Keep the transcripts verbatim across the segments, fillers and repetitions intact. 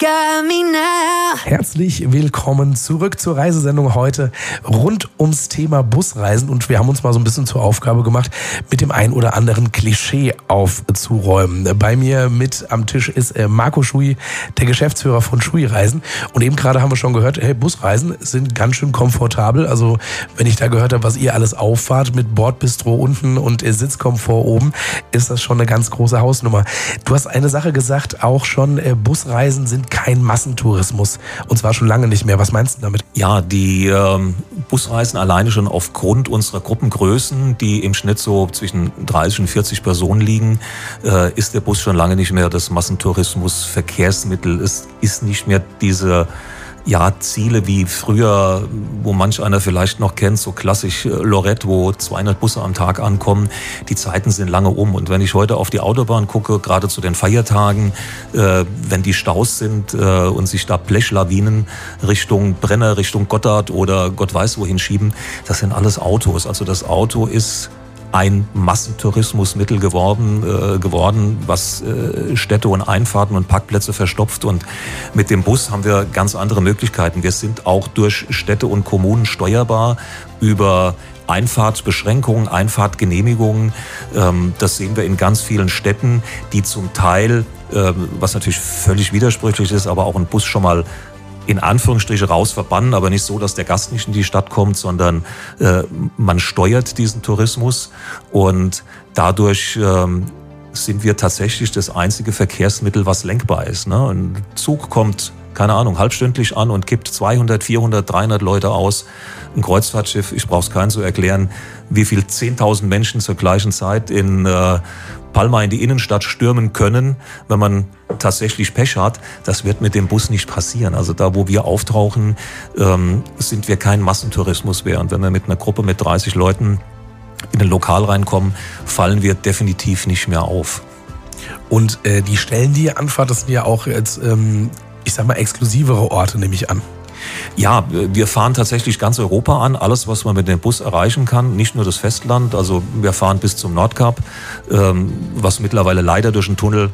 got me now. Herzlich willkommen zurück zur Reisesendung heute rund ums Thema Busreisen. Und wir haben uns mal so ein bisschen zur Aufgabe gemacht, mit dem ein oder anderen Klischee aufzuräumen. Bei mir mit am Tisch ist Marco Schui, der Geschäftsführer von Schui Reisen. Und eben gerade haben wir schon gehört, hey, Busreisen sind ganz schön komfortabel. Also wenn ich da gehört habe, was ihr alles auffahrt mit Bordbistro unten und Sitzkomfort oben, ist das schon eine ganz große Hausnummer. Du hast eine Sache gesagt, auch schon, Busreisen sind kein Massentourismus. Und zwar schon lange nicht mehr. Was meinst du damit? Ja, die ähm, Busreisen alleine schon aufgrund unserer Gruppengrößen, die im Schnitt so zwischen dreißig und vierzig Personen liegen, äh, ist der Bus schon lange nicht mehr das Massentourismus-Verkehrsmittel. Es ist nicht mehr diese ja, Ziele wie früher, wo manch einer vielleicht noch kennt, so klassisch Lorette, wo zweihundert Busse am Tag ankommen. Die Zeiten sind lange um. Und wenn ich heute auf die Autobahn gucke, gerade zu den Feiertagen, äh, wenn die Staus sind äh, und sich da Blechlawinen Richtung Brenner, Richtung Gotthard oder Gott weiß wohin schieben, das sind alles Autos. Also das Auto ist ein Massentourismusmittel geworden, äh, geworden, was äh, Städte und Einfahrten und Parkplätze verstopft. Und mit dem Bus haben wir ganz andere Möglichkeiten. Wir sind auch durch Städte und Kommunen steuerbar über Einfahrtbeschränkungen, Einfahrtgenehmigungen. Ähm, das sehen wir in ganz vielen Städten, die zum Teil, äh, was natürlich völlig widersprüchlich ist, aber auch ein Bus schon mal in Anführungsstriche raus verbannen, aber nicht so, dass der Gast nicht in die Stadt kommt, sondern äh, man steuert diesen Tourismus und dadurch ähm, sind wir tatsächlich das einzige Verkehrsmittel, was lenkbar ist. Ne? Ein Zug kommt, keine Ahnung, halbstündlich an und kippt zweihundert, vierhundert, dreihundert Leute aus. Ein Kreuzfahrtschiff, ich brauche es keinem zu erklären, wie viel zehntausend Menschen zur gleichen Zeit in äh, Palma in die Innenstadt stürmen können, wenn man tatsächlich Pech hat. Das wird mit dem Bus nicht passieren. Also da, wo wir auftauchen, ähm, sind wir kein Massentourismus mehr. Und wenn wir mit einer Gruppe mit dreißig Leuten in ein Lokal reinkommen, fallen wir definitiv nicht mehr auf. Und äh, die Stellen, die ihr anfahrt, das sind ja auch jetzt, ähm, ich sag mal, exklusivere Orte, nehme ich an. Ja, wir fahren tatsächlich ganz Europa an, alles, was man mit dem Bus erreichen kann, nicht nur das Festland, also wir fahren bis zum Nordkap, ähm, was mittlerweile leider durch einen Tunnel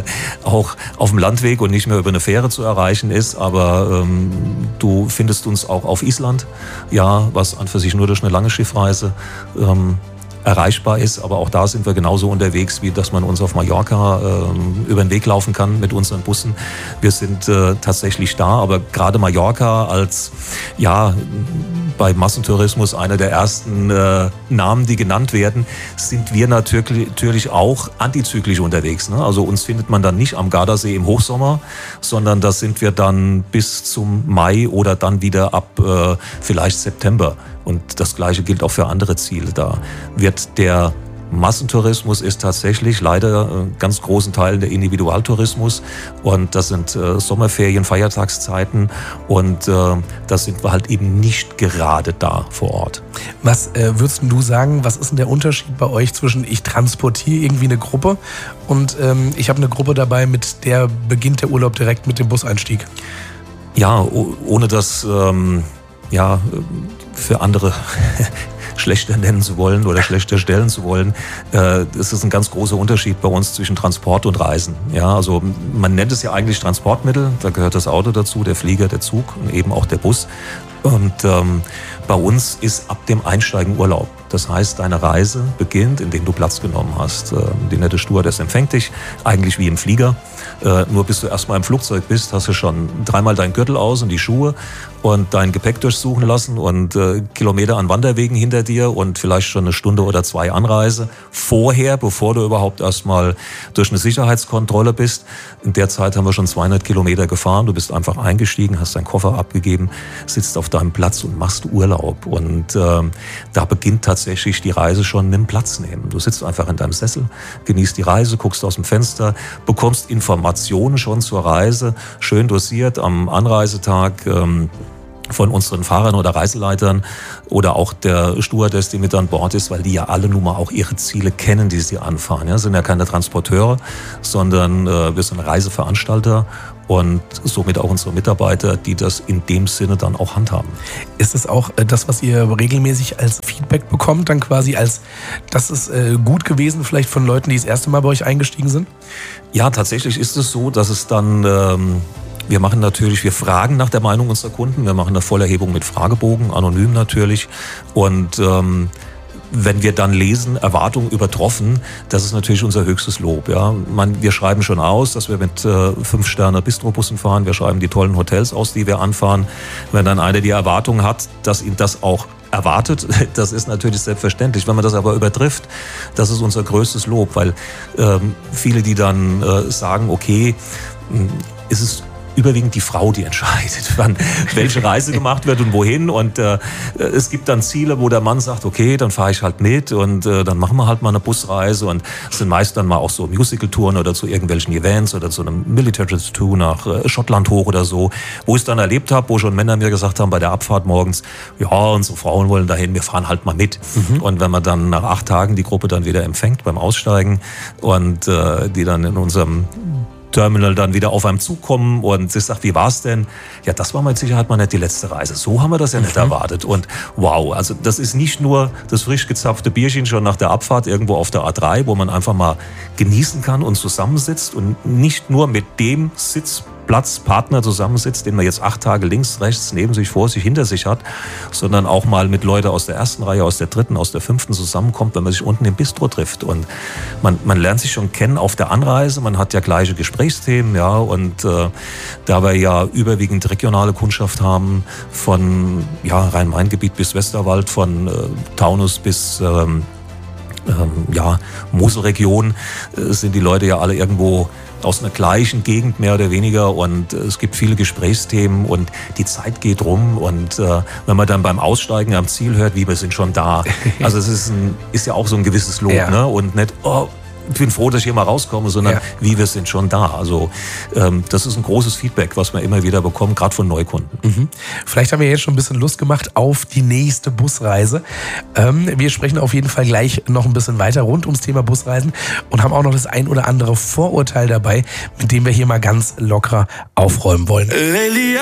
auch auf dem Landweg und nicht mehr über eine Fähre zu erreichen ist, aber ähm, du findest uns auch auf Island, ja, was an für sich nur durch eine lange Schiffreise ähm, erreichbar ist, aber auch da sind wir genauso unterwegs, wie dass man uns auf Mallorca äh, über den Weg laufen kann mit unseren Bussen. Wir sind äh, tatsächlich da, aber gerade Mallorca als, ja, bei Massentourismus einer der ersten äh, Namen, die genannt werden, sind wir natürlich, natürlich auch antizyklisch unterwegs. Ne? Also uns findet man dann nicht am Gardasee im Hochsommer, sondern da sind wir dann bis zum Mai oder dann wieder ab äh, vielleicht September. Und das Gleiche gilt auch für andere Ziele. Da wird der Massentourismus ist tatsächlich leider in ganz großen Teilen der Individualtourismus. Und das sind äh, Sommerferien, Feiertagszeiten. Und äh, da sind wir halt eben nicht gerade da vor Ort. Was äh, würdest du sagen, was ist denn der Unterschied bei euch zwischen ich transportiere irgendwie eine Gruppe und ähm, ich habe eine Gruppe dabei, mit der beginnt der Urlaub direkt mit dem Buseinstieg? Ja, oh, ohne das ähm, ja, für andere schlechter nennen zu wollen oder schlechter stellen zu wollen. Äh, das ist ein ganz großer Unterschied bei uns zwischen Transport und Reisen. Ja, also man nennt es ja eigentlich Transportmittel, da gehört das Auto dazu, der Flieger, der Zug und eben auch der Bus. Und ähm, bei uns ist ab dem Einsteigen Urlaub. Das heißt, deine Reise beginnt, indem du Platz genommen hast. Die nette Stewardess empfängt dich, eigentlich wie im Flieger. Nur bis du erstmal im Flugzeug bist, hast du schon dreimal deinen Gürtel aus und die Schuhe und dein Gepäck durchsuchen lassen und äh, Kilometer an Wanderwegen hinter dir und vielleicht schon eine Stunde oder zwei Anreise vorher, bevor du überhaupt erstmal durch eine Sicherheitskontrolle bist. In der Zeit haben wir schon zweihundert Kilometer gefahren. Du bist einfach eingestiegen, hast deinen Koffer abgegeben, sitzt auf deinem Platz und machst Urlaub. Und äh, da beginnt tatsächlich die Reise schon mit dem Platz nehmen. Du sitzt einfach in deinem Sessel, genießt die Reise, guckst aus dem Fenster, bekommst Informationen schon zur Reise, schön dosiert am Anreisetag, ähm, von unseren Fahrern oder Reiseleitern oder auch der Stewardess, die mit an Bord ist, weil die ja alle nun mal auch ihre Ziele kennen, die sie anfahren. Ja, sind ja keine Transporteure, sondern äh, wir sind Reiseveranstalter und somit auch unsere Mitarbeiter, die das in dem Sinne dann auch handhaben. Ist es auch äh, das, was ihr regelmäßig als Feedback bekommt, dann quasi als, das ist äh, gut gewesen vielleicht von Leuten, die das erste Mal bei euch eingestiegen sind? Ja, tatsächlich ist es so, dass es dann ähm, Wir machen natürlich, wir fragen nach der Meinung unserer Kunden. Wir machen eine Vollerhebung mit Fragebogen, anonym natürlich. Und ähm, wenn wir dann lesen, Erwartungen übertroffen, das ist natürlich unser höchstes Lob. Ja, Man, wir schreiben schon aus, dass wir mit äh, fünf Sterne Bistrobussen fahren. Wir schreiben die tollen Hotels aus, die wir anfahren. Wenn dann einer die Erwartung hat, dass ihn das auch erwartet, das ist natürlich selbstverständlich. Wenn man das aber übertrifft, das ist unser größtes Lob, weil ähm, viele, die dann äh, sagen, okay, ist es überwiegend die Frau, die entscheidet, wann welche Reise gemacht wird und wohin. Und äh, es gibt dann Ziele, wo der Mann sagt, okay, dann fahre ich halt mit und äh, dann machen wir halt mal eine Busreise. Und es sind meist dann mal auch so Musical-Touren oder zu irgendwelchen Events oder zu einem Military-Tour nach äh, Schottland hoch oder so, wo ich es dann erlebt habe, wo schon Männer mir gesagt haben bei der Abfahrt morgens, ja, unsere Frauen wollen dahin, wir fahren halt mal mit. Mhm. Und wenn man dann nach acht Tagen die Gruppe dann wieder empfängt beim Aussteigen und äh, die dann in unserem Terminal dann wieder auf einem Zug kommen und sich sagt, wie war's denn? Ja, das war mit Sicherheit mal nicht die letzte Reise. So haben wir das ja nicht mhm. erwartet. Und wow, also das ist nicht nur das frisch gezapfte Bierchen schon nach der Abfahrt irgendwo auf der A drei, wo man einfach mal genießen kann und zusammensitzt und nicht nur mit dem Sitzplatzpartner zusammensitzt, den man jetzt acht Tage links, rechts, neben sich, vor sich, hinter sich hat, sondern auch mal mit Leuten aus der ersten Reihe, aus der dritten, aus der fünften zusammenkommt, wenn man sich unten im Bistro trifft. Und man, man lernt sich schon kennen auf der Anreise, man hat ja gleiche Gesprächsthemen, ja, und äh, da wir ja überwiegend regionale Kundschaft haben, von ja, Rhein-Main-Gebiet bis Westerwald, von äh, Taunus bis ähm, ähm, ja, Moselregion, äh, sind die Leute ja alle irgendwo aus einer gleichen Gegend mehr oder weniger und es gibt viele Gesprächsthemen und die Zeit geht rum und äh, wenn man dann beim Aussteigen am Ziel hört, wie wir sind schon da. Also es ist, ein, ist ja auch so ein gewisses Lob, ja. ne? Und nicht, oh, ich bin froh, dass ich hier mal rauskomme, sondern ja. wie wir sind schon da. Also ähm, das ist ein großes Feedback, was wir immer wieder bekommen, gerade von Neukunden. Mhm. Vielleicht haben wir jetzt schon ein bisschen Lust gemacht auf die nächste Busreise. Ähm, wir sprechen auf jeden Fall gleich noch ein bisschen weiter rund ums Thema Busreisen und haben auch noch das ein oder andere Vorurteil dabei, mit dem wir hier mal ganz locker aufräumen wollen.